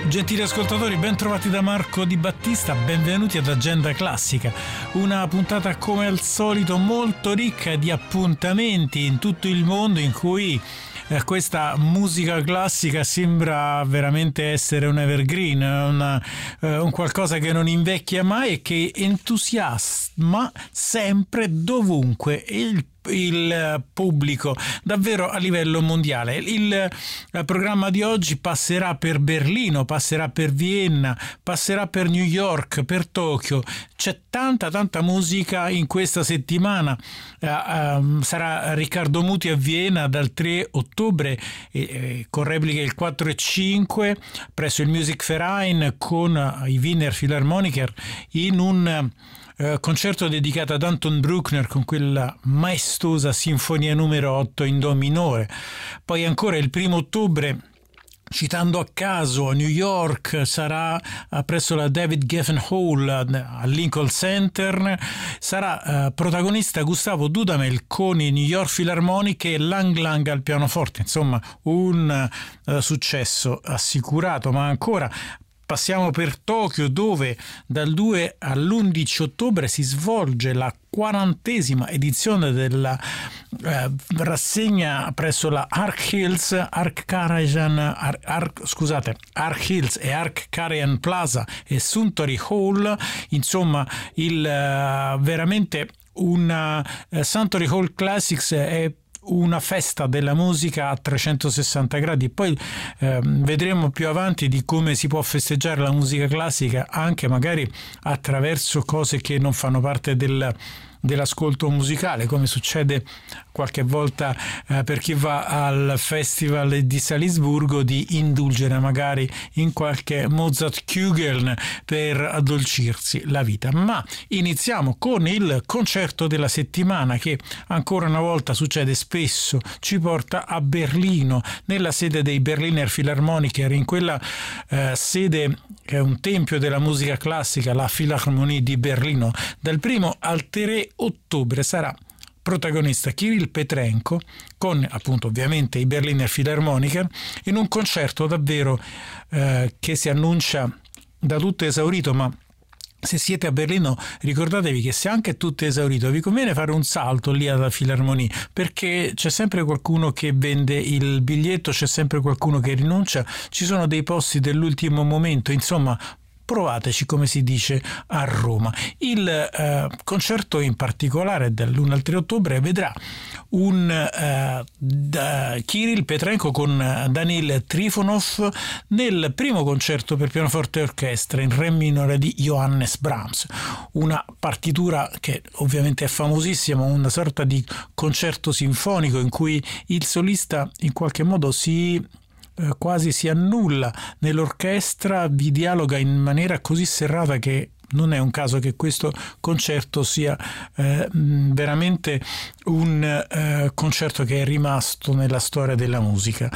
Gentili ascoltatori, ben trovati da Marco Di Battista, benvenuti ad Agenda Classica, una puntata come al solito molto ricca di appuntamenti in tutto il mondo in cui questa musica classica sembra veramente essere un evergreen, un qualcosa che non invecchia mai e che entusiasma sempre dovunque il pubblico davvero a livello mondiale. Il programma di oggi passerà per Berlino, passerà per Vienna, passerà per New York, per Tokyo. C'è tanta musica in questa settimana. Sarà Riccardo Muti a Vienna dal 3 ottobre con repliche il 4 e 5 presso il Musikverein con i Wiener Philharmoniker in un concerto dedicato ad Anton Bruckner con quella maestosa sinfonia numero 8 in do minore. Poi ancora il 1 ottobre, citando a caso, a New York sarà presso la David Geffen Hall al Lincoln Center, sarà protagonista Gustavo Dudamel con i New York Philharmonic e Lang Lang al pianoforte. Insomma, un successo assicurato. Ma ancora passiamo per Tokyo, dove dal 2 all'11 ottobre si svolge la 40ª edizione della rassegna presso la Arc Hills e Arc Karajan Plaza e Suntory Hall. Insomma, veramente un Suntory Hall Classics è una festa della musica a 360 gradi. Poi vedremo più avanti di come si può festeggiare la musica classica anche magari attraverso cose che non fanno parte dell'ascolto musicale, come succede qualche volta per chi va al Festival di Salisburgo, di indulgere magari in qualche Mozart-Kugel per addolcirsi la vita. Ma iniziamo con il concerto della settimana, che ancora una volta succede spesso, ci porta a Berlino, nella sede dei Berliner Philharmoniker, in quella sede che è un tempio della musica classica, la Philharmonie di Berlino. Dal 1 al 3 ottobre sarà protagonista Kirill Petrenko con appunto ovviamente i Berliner Philharmoniker in un concerto davvero che si annuncia da tutto esaurito. Ma se siete a Berlino ricordatevi che se anche è tutto esaurito vi conviene fare un salto lì alla Philharmonie, perché c'è sempre qualcuno che vende il biglietto, c'è sempre qualcuno che rinuncia, ci sono dei posti dell'ultimo momento. Insomma, provateci, come si dice a Roma. Il concerto in particolare dall'1 al 3 ottobre vedrà un Kirill Petrenko con Daniil Trifonov nel primo concerto per pianoforte e orchestra in re minore di Johannes Brahms, una partitura che ovviamente è famosissima, una sorta di concerto sinfonico in cui il solista in qualche modo quasi si annulla nell'orchestra, vi dialoga in maniera così serrata che non è un caso che questo concerto sia veramente un concerto che è rimasto nella storia della musica.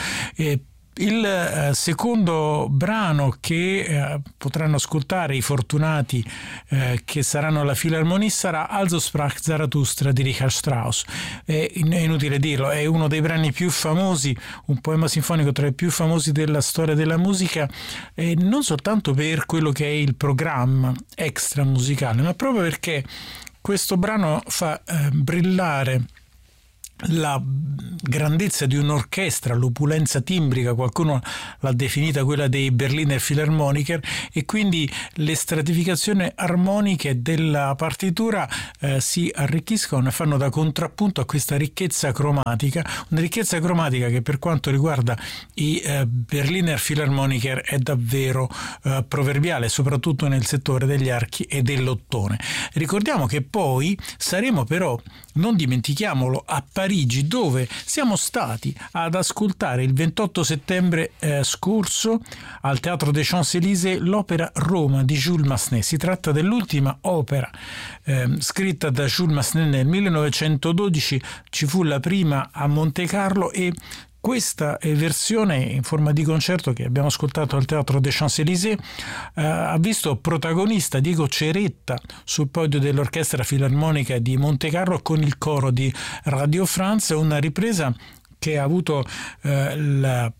Il secondo brano che potranno ascoltare i fortunati che saranno alla Philharmonie sarà Also sprach Zarathustra di Richard Strauss. È inutile dirlo, è uno dei brani più famosi, un poema sinfonico tra i più famosi della storia della musica, e non soltanto per quello che è il programma extra musicale, ma proprio perché questo brano fa brillare la grandezza di un'orchestra, l'opulenza timbrica, qualcuno l'ha definita quella dei Berliner Philharmoniker, e quindi le stratificazioni armoniche della partitura si arricchiscono e fanno da contrappunto a questa ricchezza cromatica, una ricchezza cromatica che per quanto riguarda i Berliner Philharmoniker è davvero proverbiale, soprattutto nel settore degli archi e dell'ottone. Ricordiamo che poi saremo però, non dimentichiamolo, a Parigi, dove siamo stati ad ascoltare il 28 settembre scorso al Teatro des Champs-Élysées l'opera Roma di Jules Massenet. Si tratta dell'ultima opera scritta da Jules Massenet nel 1912, ci fu la prima a Monte Carlo, e questa versione in forma di concerto che abbiamo ascoltato al Teatro des Champs-Élysées ha visto protagonista Diego Ceretta sul podio dell'Orchestra Filarmonica di Monte Carlo con il coro di Radio France, una ripresa che ha avuto la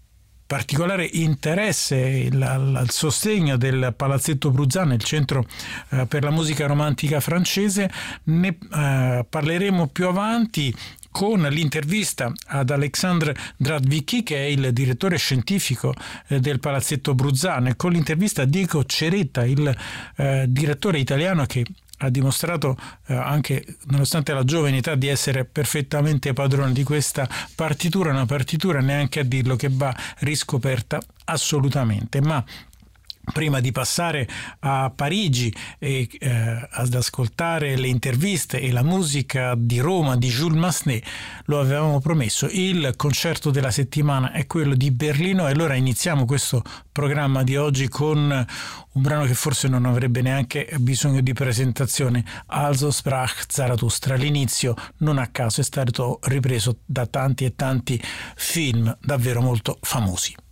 particolare interesse il sostegno del Palazzetto Bruzzano, il centro per la musica romantica francese. Ne parleremo più avanti con l'intervista ad Alexandre Dradvicki, che è il direttore scientifico del Palazzetto Bruzzano, e con l'intervista a Diego Ceretta, il direttore italiano che ha dimostrato anche nonostante la giovane età di essere perfettamente padrone di questa partitura, una partitura neanche a dirlo che va riscoperta assolutamente. Ma prima di passare a Parigi e ad ascoltare le interviste e la musica di Roma di Jules Massenet, lo avevamo promesso, il concerto della settimana è quello di Berlino, e allora iniziamo questo programma di oggi con un brano che forse non avrebbe neanche bisogno di presentazione, Also sprach Zarathustra. L'inizio non a caso è stato ripreso da tanti e tanti film davvero molto famosi.